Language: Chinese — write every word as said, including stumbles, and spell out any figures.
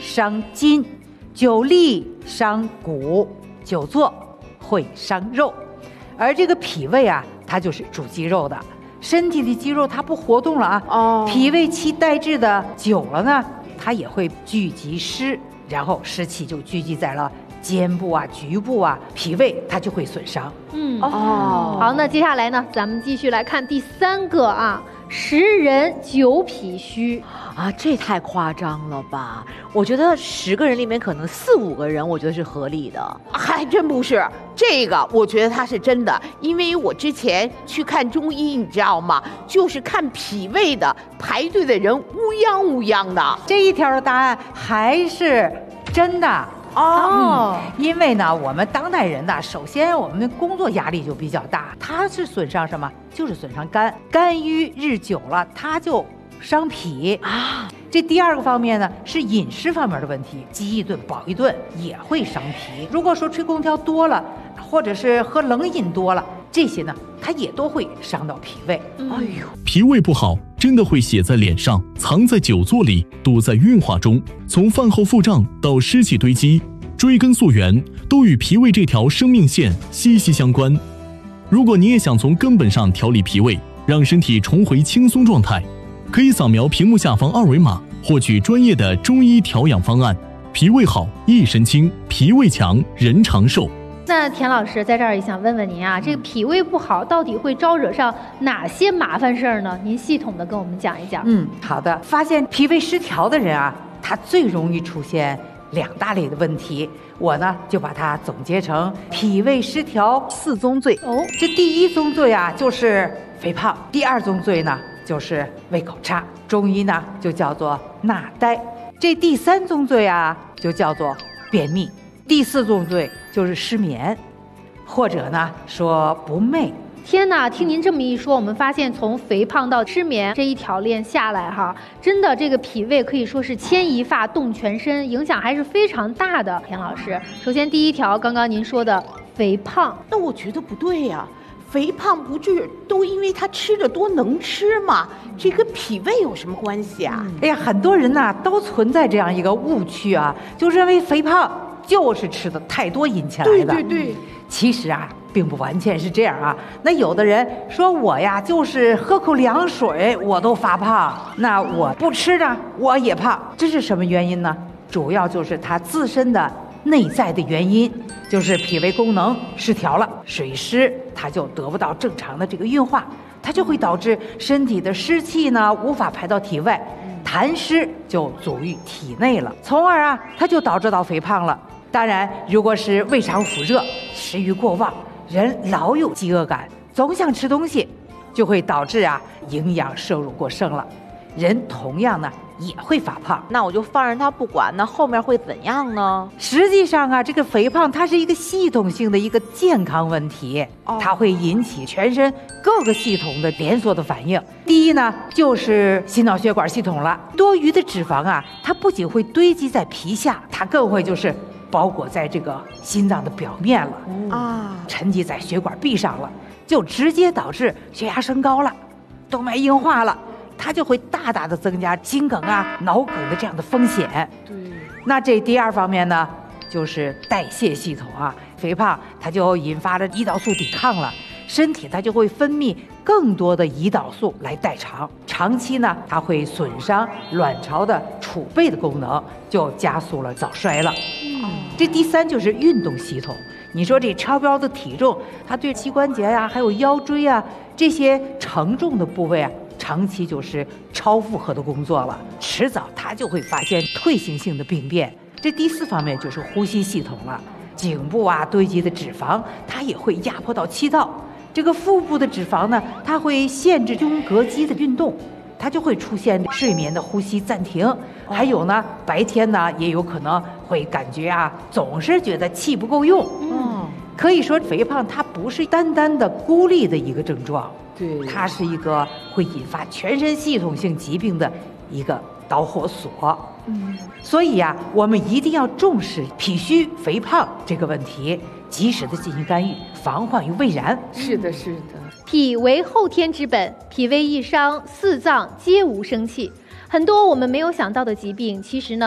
伤筋，久立伤骨，久坐会伤肉。而这个脾胃啊，它就是主肌肉的，身体的肌肉它不活动了啊，哦，脾胃期呆滞的久了呢，它也会聚集湿，然后湿气就聚集在了肩部啊、局部啊，脾胃它就会损伤。 嗯哦，好，那接下来呢，咱们继续来看第三个啊，十人九脾虚啊，这太夸张了吧？我觉得十个人里面可能四五个人，我觉得是合理的。 还真不是，这个我觉得它是真的，因为我之前去看中医，你知道吗？就是看脾胃的，排队的人乌泱乌泱的。 这一条的答案还是真的。哦、嗯，因为呢，我们当代人呢，首先我们的工作压力就比较大，它是损伤什么？就是损伤肝，肝郁日久了，它就伤脾啊。这第二个方面呢，是饮食方面的问题，饥一顿饱一顿也会伤脾。如果说吹空调多了，或者是喝冷饮多了，这些呢，它也都会伤到脾胃。 嗯、哎呦，脾胃不好，真的会写在脸上，藏在久坐里，堵在运化中。从饭后腹胀到湿气堆积，追根溯源，都与脾胃这条生命线息息相关。如果你也想从根本上调理脾胃，让身体重回轻松状态，可以扫描屏幕下方二维码，获取专业的中医调养方案。脾胃好，一身轻；脾胃强，人长寿。 那田老师在这儿也想问问您啊，这个脾胃不好到底会招惹上哪些麻烦事儿呢？您系统的跟我们讲一讲。 嗯，好的。发现脾胃失调的人啊，他最容易出现两大类的问题，我呢就把它总结成脾胃失调四宗罪。哦，这第一宗罪啊就是肥胖，第二宗罪呢就是胃口差，中医呢就叫做纳呆。这第三宗罪啊就叫做便秘，第四宗罪就是失眠，或者呢说不寐。 天哪，听您这么一说，我们发现从肥胖到失眠这一条链下来哈，真的这个脾胃可以说是牵一发动全身，影响还是非常大的。田老师，首先第一条，刚刚您说的肥胖， 那我觉得不对呀、啊，肥胖不是都因为他吃的多能吃吗？这跟脾胃有什么关系啊？ 哎呀，很多人呐都存在这样一个误区啊，就认为肥胖就是吃的太多引起来的。 对对对， 其实啊并不完全是这样啊。那有的人说我呀就是喝口凉水我都发胖，那我不吃呢我也胖，这是什么原因呢？主要就是他自身的内在的原因，就是脾胃功能失调了，水湿它就得不到正常的这个运化，它就会导致身体的湿气呢无法排到体外，痰湿就阻于体内了，从而啊它就导致到肥胖了。当然如果是胃肠腑热，食欲过旺，人老有饥饿感，总想吃东西，就会导致啊营养摄入过剩了，人同样呢也会发胖。 那我就放任他不管，那后面会怎样呢？ 实际上啊，这个肥胖它是一个系统性的一个健康问题，它会引起全身各个系统的连锁的反应。第一呢，就是心脑血管系统了，多余的脂肪啊，它不仅会堆积在皮下，它更会就是包裹在这个心脏的表面了啊，沉积在血管壁上了，就直接导致血压升高了，动脉硬化了，它就会大大的增加心梗啊、脑梗的这样的风险。对，那这第二方面呢，就是代谢系统啊，肥胖它就引发了胰岛素抵抗了，身体它就会分泌更多的胰岛素来代偿，长期呢，它会损伤卵巢的储备的功能，就加速了早衰了。嗯，这第三就是运动系统。你说这超标的体重，它对膝关节呀、啊，还有腰椎啊这些承重的部位啊，长期就是超负荷的工作了，迟早它就会发现退行性的病变。这第四方面就是呼吸系统了，颈部啊堆积的脂肪，它也会压迫到气道。这个腹部的脂肪呢，它会限制胸膈肌的运动，它就会出现睡眠的呼吸暂停。还有呢，白天呢也有可能会感觉啊，总是觉得气不够用。嗯，可以说肥胖它不是单单的孤立的一个症状，对，它是一个会引发全身系统性疾病的一个导火索。嗯，所以呀、啊，我们一定要重视脾虚肥胖这个问题，及时的进行干预，防患于未然。 是的，是的。 脾为后天之本，脾胃一伤，四脏皆无生气。很多我们没有想到的疾病，其实呢